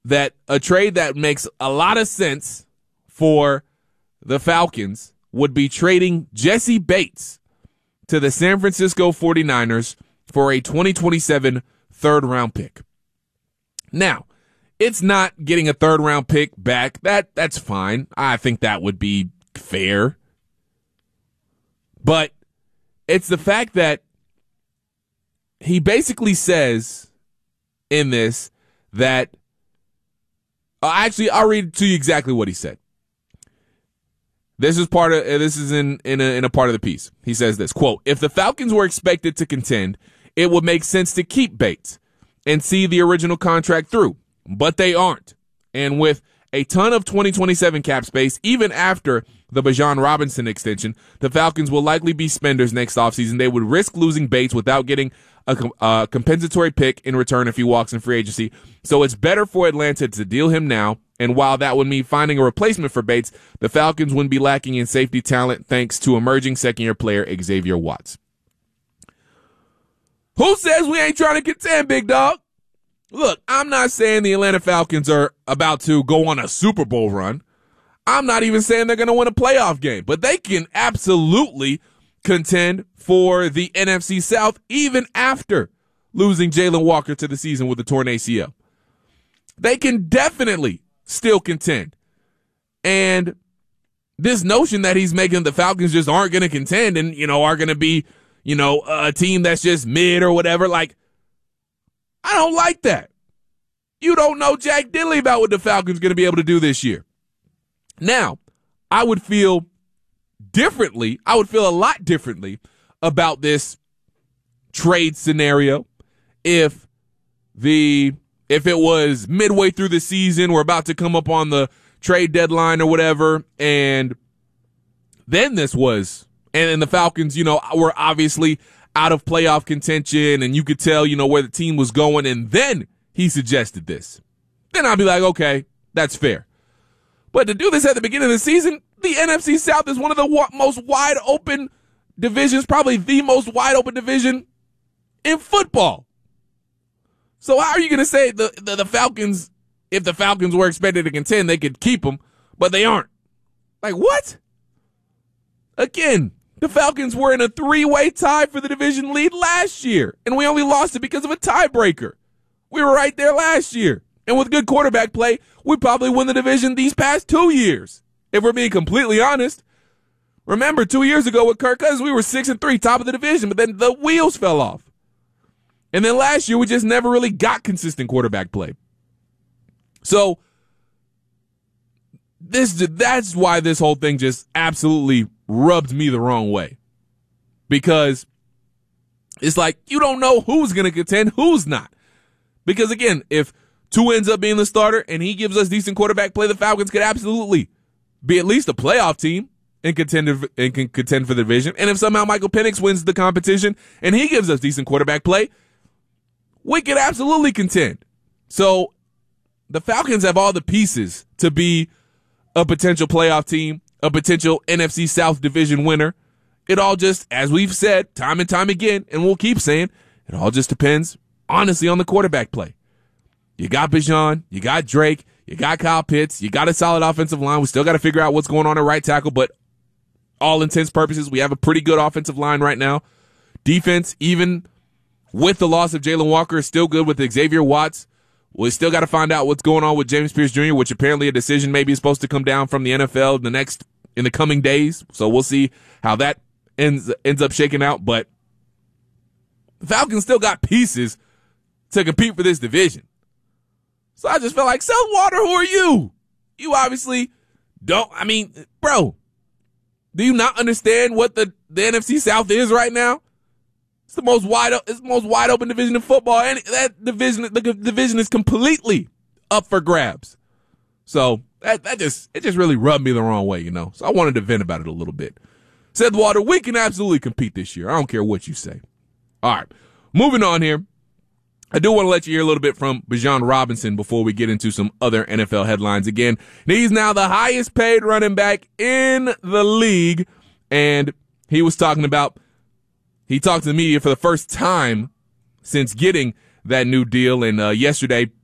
that a trade that makes a lot of sense for the Falcons would be trading Jesse Bates to the San Francisco 49ers for a 2027 third-round pick. Now, it's not getting a third-round pick back. That's fine. I think that would be fair. But it's the fact that he basically says in this that actually, I'll read to you exactly what he said. This is in a part of the piece. He says this, quote, "If the Falcons were expected to contend, it would make sense to keep Bates and see the original contract through, but they aren't. And with a ton of 2027 cap space, even after the Bijan Robinson extension, the Falcons will likely be spenders next offseason. They would risk losing Bates without getting a compensatory pick in return if he walks in free agency. So it's better for Atlanta to deal him now. And while that would mean finding a replacement for Bates, the Falcons wouldn't be lacking in safety talent thanks to emerging second-year player Xavier Watts." Who says we ain't trying to contend, big dog? Look, I'm not saying the Atlanta Falcons are about to go on a Super Bowl run. I'm not even saying they're going to win a playoff game, but they can absolutely contend for the NFC South even after losing Jalen Walker to the season with a torn ACL. They can definitely still contend. And this notion that he's making the Falcons just aren't going to contend and, are going to be, a team that's just mid or whatever, like, I don't like that. You don't know jack diddly about what the Falcons going to be able to do this year. Now, I would feel differently. I would feel a lot differently about this trade scenario if it was midway through the season, we're about to come up on the trade deadline or whatever, and then this was, and the Falcons, were obviously out of playoff contention, and you could tell, where the team was going, and then he suggested this. Then I'd be like, okay, that's fair. But to do this at the beginning of the season, the NFC South is one of the most wide open divisions, probably the most wide open division in football. So how are you going to say the Falcons, if the Falcons were expected to contend, they could keep them, but they aren't? Like, what? Again, the Falcons were in a 3-way tie for the division lead last year, and we only lost it because of a tiebreaker. We were right there last year. And with good quarterback play, we probably win the division these past 2 years. If we're being completely honest. Remember, 2 years ago with Kirk Cousins, we were 6-3, top of the division, but then the wheels fell off. And then last year, we just never really got consistent quarterback play. So that's why this whole thing just absolutely rubbed me the wrong way. Because it's like, you don't know who's going to contend, who's not. Because again, if Tua ends up being the starter and he gives us decent quarterback play, the Falcons could absolutely be at least a playoff team and can contend for the division. And if somehow Michael Penix wins the competition and he gives us decent quarterback play, we could absolutely contend. So the Falcons have all the pieces to be a potential playoff team, a potential NFC South division winner. It all just, as we've said time and time again, and we'll keep saying, it all just depends, honestly, on the quarterback play. You got Bijan, you got Drake, you got Kyle Pitts, you got a solid offensive line. We still got to figure out what's going on at right tackle, but all intents and purposes, we have a pretty good offensive line right now. Defense, even with the loss of Jalen Walker, is still good with Xavier Watts. We still got to find out what's going on with James Pierce Jr., which apparently a decision maybe is supposed to come down from the NFL in the coming days. So we'll see how that ends up shaking out. But the Falcons still got pieces to compete for this division. So I just felt like, Self-Water, who are you? You obviously don't. I mean, bro, do you not understand what the NFC South is right now? It's the most wide open division in football, and the division is completely up for grabs. So it just really rubbed me the wrong way, So I wanted to vent about it a little bit. Said Water, we can absolutely compete this year. I don't care what you say. All right, moving on here. I do want to let you hear a little bit from Bijan Robinson before we get into some other NFL headlines again. He's now the highest paid running back in the league, and he talked to the media for the first time since getting that new deal, and yesterday